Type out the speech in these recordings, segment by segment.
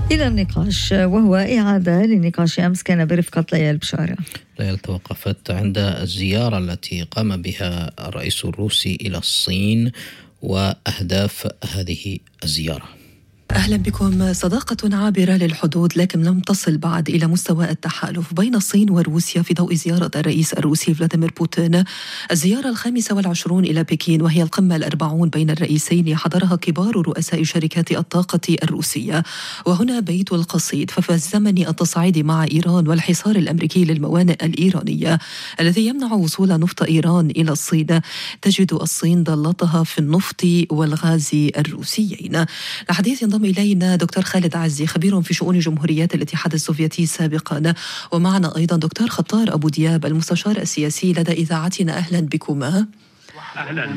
إلى النقاش، وهو إعادة لنقاش أمس كان برفقة ليال بشارة. ليال توقفت عند الزيارة التي قام بها الرئيس الروسي إلى الصين وأهداف هذه الزيارة. أهلا بكم. صداقة عابرة للحدود لكن لم تصل بعد إلى مستوى التحالف بين الصين وروسيا في ضوء زيارة الرئيس الروسي فلاديمير بوتين، الزيارة 25 إلى بكين، وهي القمة 40 بين الرئيسين حضرها كبار رؤساء شركات الطاقة الروسية. وهنا بيت القصيد، ففي الزمن التصعيد مع إيران والحصار الأمريكي للموانئ الإيرانية الذي يمنع وصول نفط إيران إلى الصين، تجد الصين ضالتها في النفط والغاز الروسيين. الحديث ينضم إلينا دكتور خالد عزي، خبير في شؤون جمهوريات الاتحاد السوفيتي سابقا، ومعنا أيضا دكتور خطار أبو دياب المستشار السياسي لدى إذاعتنا. أهلا بكما. أهلا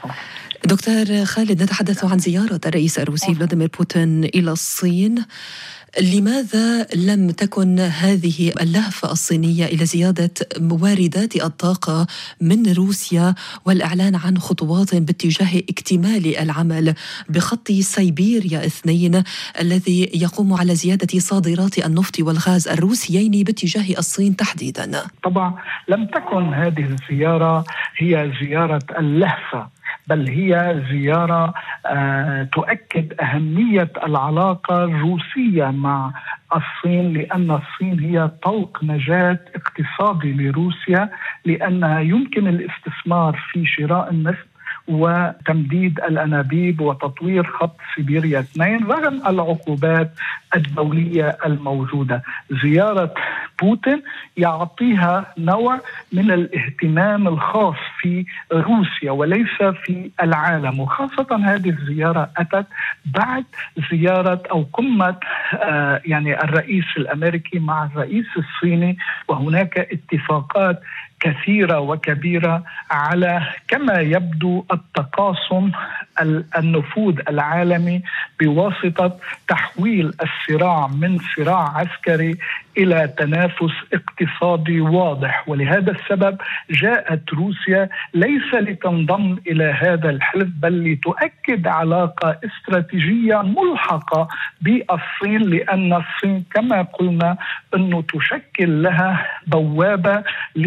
دكتور خالد، نتحدث عن زيارة الرئيس الروسي فلاديمير بوتين إلى الصين. لماذا لم تكن هذه اللهفة الصينية إلى زيادة واردات الطاقة من روسيا والإعلان عن خطوات باتجاه اكتمال العمل بخط سيبيريا 2 الذي يقوم على زيادة صادرات النفط والغاز الروسيين باتجاه الصين تحديدا؟ طبعا لم تكن هذه الزيارة هي زيارة اللهفة، بل هي زيارة تؤكد أهمية العلاقة الروسية مع الصين، لأن الصين هي طوق نجاة اقتصادي لروسيا، لأنها يمكن الاستثمار في شراء النفط وتمديد الأنابيب وتطوير خط سيبيريا 2 رغم العقوبات الدولية الموجودة. زيارة بوتين يعطيها نوع من الاهتمام الخاص في روسيا وليس في العالم، وخاصة هذه الزيارة أتت بعد زيارة أو قمة يعني الرئيس الأمريكي مع الرئيس الصيني، وهناك اتفاقات كثيرة وكبيرة على كما يبدو التقاسم النفوذ العالمي بواسطة تحويل الصراع من صراع عسكري إلى تنافس اقتصادي واضح. ولهذا السبب جاءت روسيا ليس لتنضم إلى هذا الحلف، بل لتؤكد علاقة استراتيجية ملحقة بالصين، لأن الصين كما قلنا أنه تشكل لها بوابة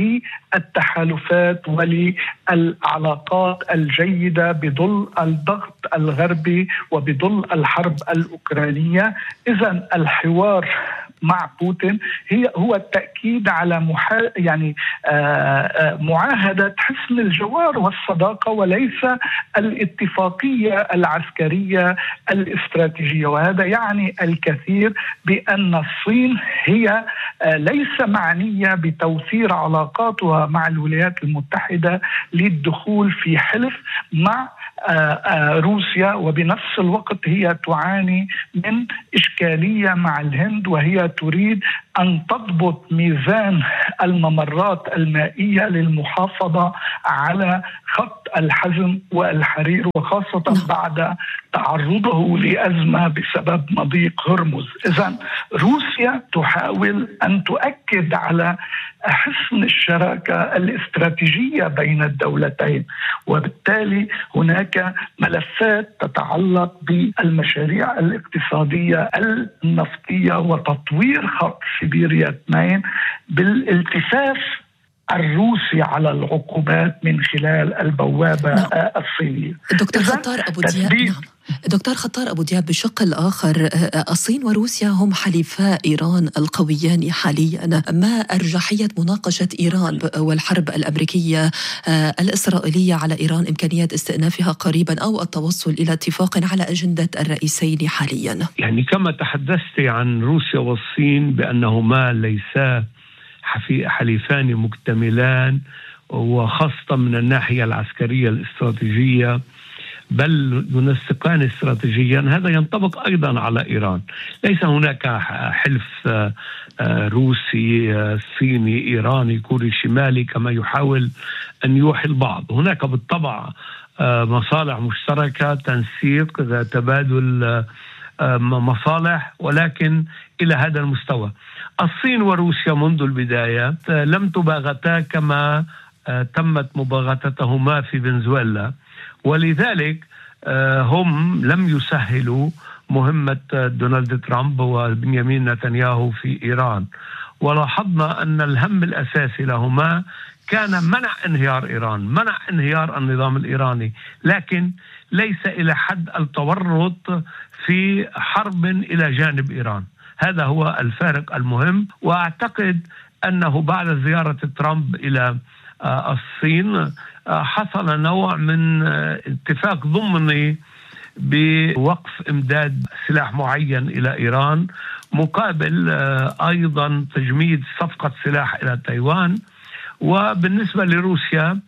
للتحالفات وللعلاقات الجيدة بظل الضغط الغربي وبظل الحرب الأوكرانية. إذن الحوار مع بوتين هو التأكيد على معاهدة حسن الجوار والصداقة، وليس الاتفاقية العسكرية الاستراتيجية. وهذا يعني الكثير بأن الصين هي ليس معنية بتوثير علاقاتها مع الولايات المتحدة للدخول في حلف مع روسيا، وبنفس الوقت هي تعاني من إشكالية مع الهند، وهي تريد أن تضبط ميزان الممرات المائية للمحافظة على خط الحزم والحرير، وخاصة بعد تعرضه لأزمة بسبب مضيق هرمز. إذن روسيا تحاول أن تؤكد على حسن الشراكة الاستراتيجية بين الدولتين، وبالتالي هناك ملفات تتعلق بالمشاريع الاقتصادية النفطية وتطوير خط سيبيريا 2 بالالتفاف الروسي على العقوبات من خلال البوابة الصينية. دكتور خطار أبو دياب، دكتور خطار أبو دياب، بالشق الآخر الصين وروسيا هم حليفاء إيران القويان حاليا. ما أرجحية مناقشة إيران والحرب الأمريكية الإسرائيلية على إيران، إمكانية استئنافها قريبا أو التوصل إلى اتفاق على أجندة الرئيسين حاليا؟ يعني كما تحدثت عن روسيا والصين بأنهما ليسا حليفان مكتملان، وخاصة من الناحية العسكرية الاستراتيجية، بل ينسقان استراتيجيا. هذا ينطبق أيضا على إيران. ليس هناك حلف روسي صيني إيراني كوري شمالي كما يحاول أن يوحي البعض. هناك بالطبع مصالح مشتركة، تنسيق، تبادل مصالح، ولكن إلى هذا المستوى. الصين وروسيا منذ البداية لم تباغتا كما تمت مباغتتهما في فنزويلا، ولذلك هم لم يسهلوا مهمة دونالد ترامب وبنيامين نتنياهو في إيران. ولاحظنا أن الهم الأساسي لهما كان منع انهيار إيران، منع انهيار النظام الإيراني، لكن ليس إلى حد التورط في حرب إلى جانب إيران. هذا هو الفارق المهم. وأعتقد أنه بعد زيارة ترامب إلى الصين حصل نوع من اتفاق ضمني بوقف إمداد سلاح معين إلى إيران مقابل أيضا تجميد صفقة سلاح إلى تايوان. وبالنسبة لروسيا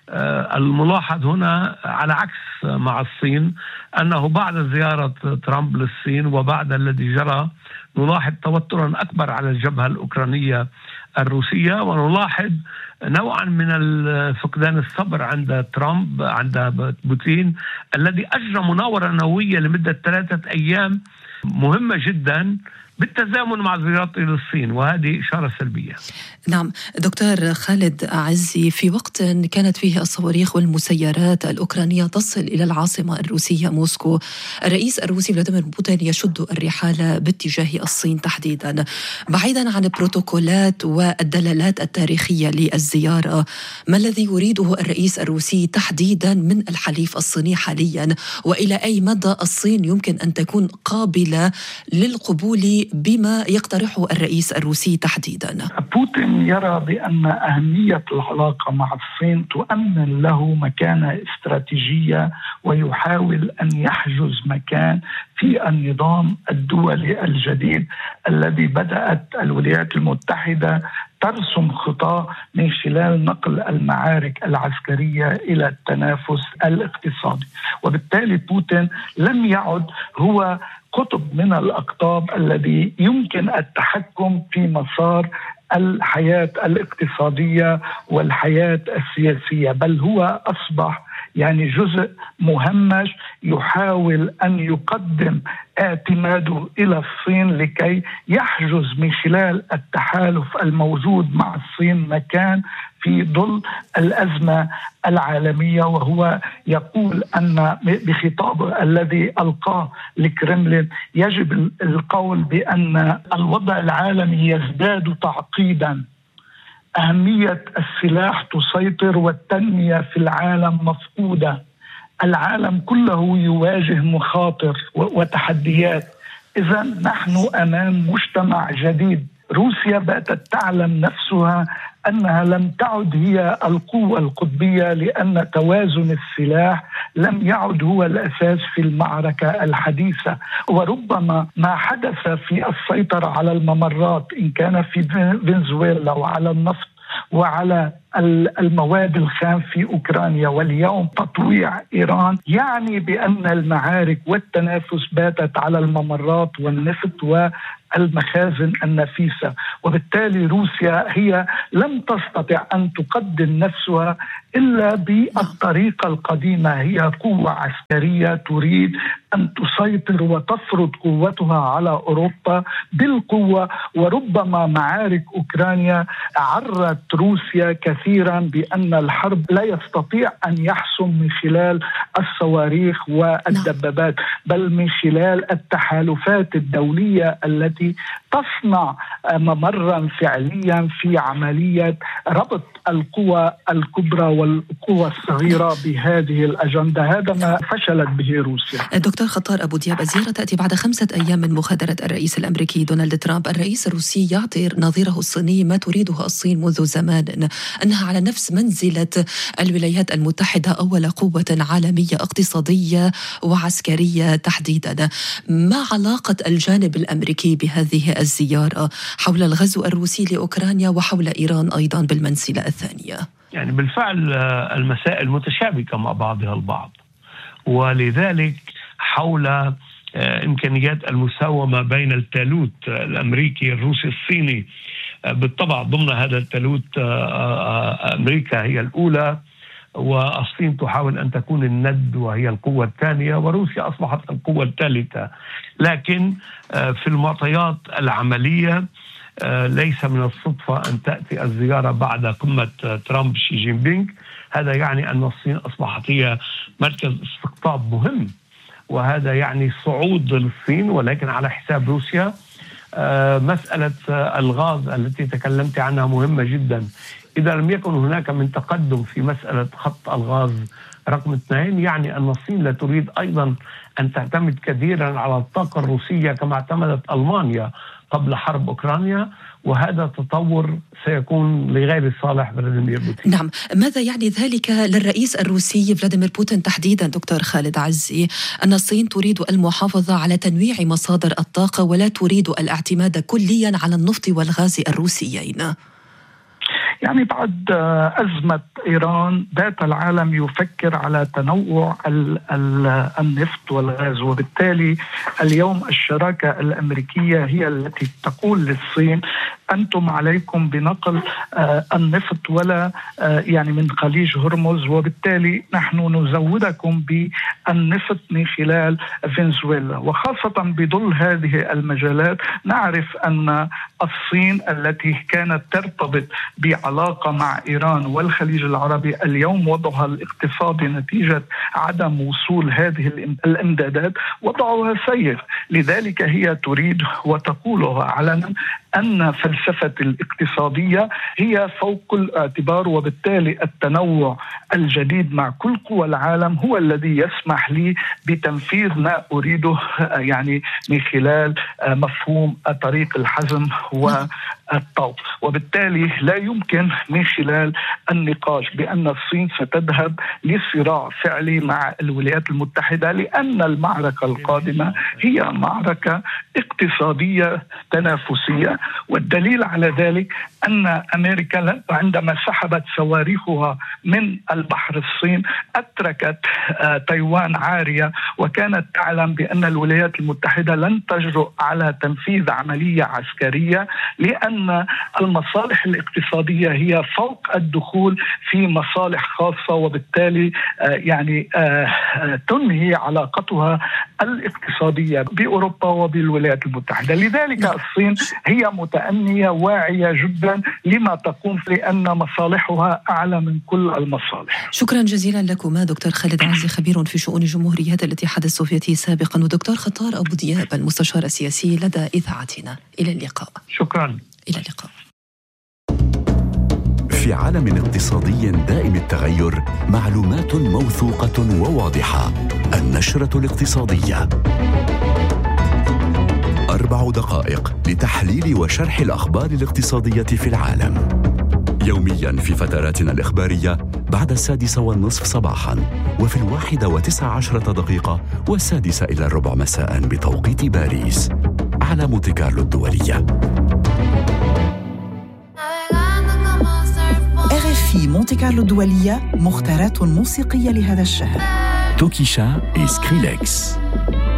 الملاحظ هنا على عكس مع الصين أنه بعد زيارة ترامب للصين وبعد الذي جرى نلاحظ توترا أكبر على الجبهة الأوكرانية الروسية، ونلاحظ نوعا من فقدان الصبر عند ترامب عند بوتين الذي أجرى مناورة نووية لمدة 3 أيام مهمة جدا بالتزامن مع زيارته للصين، وهذه إشارة سلبية. نعم دكتور خالد عزي، في وقت كانت فيه الصواريخ والمسيرات الأوكرانية تصل إلى العاصمة الروسية موسكو، الرئيس الروسي فلاديمير بوتين يشد الرحال باتجاه الصين تحديدا. بعيدا عن البروتوكولات والدلالات التاريخية للزيارة، ما الذي يريده الرئيس الروسي تحديدا من الحليف الصيني حاليا، وإلى أي مدى الصين يمكن أن تكون قابلة للقبول بما يقترحه الرئيس الروسي تحديدا؟ بوتين يرى بأن أهمية العلاقة مع الصين تؤمن له مكانة استراتيجية، ويحاول أن يحجز مكان في النظام الدولي الجديد الذي بدأت الولايات المتحدة ترسم خطاه من خلال نقل المعارك العسكرية إلى التنافس الاقتصادي. وبالتالي بوتين لم يعد هو قطب من الأقطاب الذي يمكن التحكم في مسار الحياة الاقتصادية والحياة السياسية، بل هو أصبح جزء مهمش يحاول أن يقدم اعتماده إلى الصين لكي يحجز من خلال التحالف الموجود مع الصين مكان في ظل الأزمة العالمية. وهو يقول أن بخطابه الذي ألقاه لكرملين يجب القول بأن الوضع العالمي يزداد تعقيدا، أهمية السلاح تسيطر والتنمية في العالم مفقودة، العالم كله يواجه مخاطر وتحديات. إذا نحن أمام مجتمع جديد. روسيا باتت تعلم نفسها أنها لم تعد هي القوة القطبية، لأن توازن السلاح لم يعد هو الأساس في المعركة الحديثة. وربما ما حدث في السيطرة على الممرات إن كان في فنزويلا وعلى النفط وعلى المواد الخام في أوكرانيا واليوم تطويع إيران، يعني بأن المعارك والتنافس باتت على الممرات والنفط والمخازن النفيسة. وبالتالي روسيا هي لم تستطع أن تقدم نفسها إلا بالطريقة القديمة، هي قوة عسكرية تريد أن تسيطر وتفرض قوتها على أوروبا بالقوة. وربما معارك أوكرانيا عرت روسيا كثيرا بأن الحرب لا يستطيع أن يحسم من خلال الصواريخ والدبابات، بل من خلال التحالفات الدولية التي تصنع ممرا فعليا في عملية ربط القوى الكبرى والقوى الصغيرة بهذه الأجندة. هذا ما فشلت به روسيا. دكتور خطار أبو دياب، الزيارة تأتي بعد 5 أيام من مغادرة الرئيس الأمريكي دونالد ترامب. الرئيس الروسي يعطي نظيره الصيني ما تريده الصين منذ زمان، أنها على نفس منزلة الولايات المتحدة أول قوة عالمية اقتصادية وعسكرية تحديدا. ما علاقة الجانب الأمريكي بهذه الزيارة حول الغزو الروسي لأوكرانيا وحول إيران أيضا بالمنزلة الثانية؟ بالفعل المسائل متشابكة مع بعضها البعض، ولذلك حول إمكانيات المساومة بين التالوت الأمريكي الروسي الصيني. بالطبع ضمن هذا التالوت أمريكا هي الأولى، والصين تحاول أن تكون الند وهي القوة الثانية، وروسيا أصبحت القوة الثالثة. لكن في المعطيات العملية ليس من الصدفة أن تأتي الزيارة بعد قمة ترامب شي جين بينغ. هذا يعني أن الصين أصبحت هي مركز استقطاب مهم، وهذا يعني صعود للصين ولكن على حساب روسيا. مسألة الغاز التي تكلمت عنها مهمة جدا. إذا لم يكن هناك من تقدم في مسألة خط الغاز رقم 2، يعني أن الصين لا تريد أيضا أن تعتمد كثيرا على الطاقة الروسية كما اعتمدت ألمانيا قبل حرب أوكرانيا، وهذا تطور سيكون لغير صالح فلاديمير بوتين. نعم، ماذا يعني ذلك للرئيس الروسي فلاديمير بوتين تحديدا دكتور خالد عزي، أن الصين تريد المحافظة على تنويع مصادر الطاقة ولا تريد الاعتماد كليا على النفط والغاز الروسيين؟ يعني بعد أزمة إيران بات العالم يفكر على تنوع النفط والغاز، وبالتالي اليوم الشراكة الأمريكية هي التي تقول للصين أنتم عليكم بنقل النفط ولا يعني من خليج هرمز، وبالتالي نحن نزودكم بالنفط من خلال فنزويلا. وخاصة بظل هذه المجالات نعرف أن الصين التي كانت ترتبط بعلاقة مع إيران والخليج العربي اليوم وضعها الاقتصادي نتيجة عدم وصول هذه الامدادات وضعها سيء. لذلك هي تريد وتقولها علنا أن فلسفة الاقتصادية هي فوق الاعتبار، وبالتالي التنوع الجديد مع كل قوى العالم هو الذي يسمح لي بتنفيذ ما أريده يعني من خلال مفهوم طريق الحزم والطوق. وبالتالي لا يمكن من خلال النقاش بأن الصين ستذهب لصراع فعلي مع الولايات المتحدة، لأن المعركة القادمة هي معركة اقتصادية تنافسية. والدليل على ذلك أن أمريكا عندما سحبت صواريخها من البحر الصين أتركت تايوان عارية، وكانت تعلم بأن الولايات المتحدة لن تجرؤ على تنفيذ عملية عسكرية، لأن المصالح الاقتصادية هي فوق الدخول في مصالح خاصة، وبالتالي يعني تنهي علاقتها الاقتصادية بأوروبا وبالولايات المتحدة. لذلك الصين هي متأنية واعية جدا لما تقوم، لأن مصالحها أعلى من كل المصالح. شكرا جزيلا لكما دكتور خالد عزي، خبير في شؤون جمهوريات الاتحاد السوفيتي سابقا، ودكتور خطار أبو دياب، المستشار السياسي لدى إذاعتنا. إلى اللقاء. شكرا. إلى اللقاء. في عالم اقتصادي دائم التغير، معلومات موثوقة وواضحة. النشرة الاقتصادية، 4 دقائق لتحليل وشرح الأخبار الاقتصادية في العالم، يوميا في فتراتنا الإخبارية بعد 6:30 صباحا، وفي 1:19 و6:15 مساء بتوقيت باريس، على مونتي كارلو الدولية. RFI مونتي كارلو الدولية، مختارات موسيقية لهذا الشهر. توكيشا إسكريلكس.